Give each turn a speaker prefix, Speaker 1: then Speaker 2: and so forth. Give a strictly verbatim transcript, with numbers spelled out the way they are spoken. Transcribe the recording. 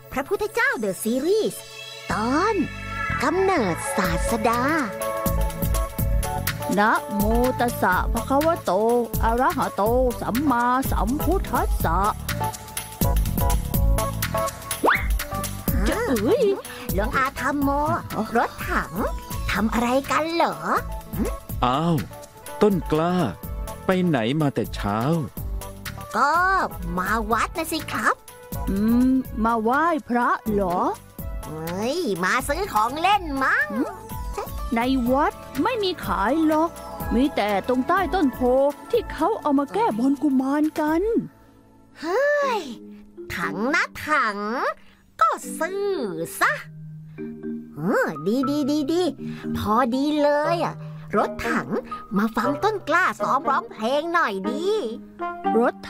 Speaker 1: พระพุทธเจ้าเดอะซีรีส์ตอนกำเนิดศาสดา
Speaker 2: นะโมตัสสะภะคะวะโตอะระหะโตสัมมาสัมพุทธัสสะจะเอ๋ย
Speaker 1: หลวงอาธรรมโมรถถังทำอะไรกันเหรอ
Speaker 3: อ้าวต้นกล้าไปไหนมาแต่เช้า
Speaker 1: ก็มาวัดนะสิครับ
Speaker 2: อืมมาไหว้พระเหรอ
Speaker 1: เฮ้ยมาซื้อของเล่นมั้ง
Speaker 2: ในวัดไม่มีขายหรอกมีแต่ตรงใต้ต้นโพที่เขาเอามาแก้บนกุมารกัน
Speaker 1: เฮ้ยถังนะถังก็ซื้อซะเออดีดีดีดีพอดีเลยอ่ะรถถังมาฟังต้นกล้าซ้อมร้องเพลงหน่อยดี
Speaker 2: รถ